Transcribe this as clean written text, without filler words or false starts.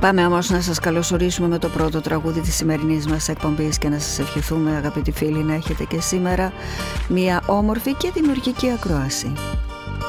Πάμε όμως να σας καλωσορίσουμε με το πρώτο τραγούδι της σημερινής μας εκπομπής και να σας ευχηθούμε, αγαπητοί φίλοι, να έχετε και σήμερα μια όμορφη και δημιουργική ακρόαση.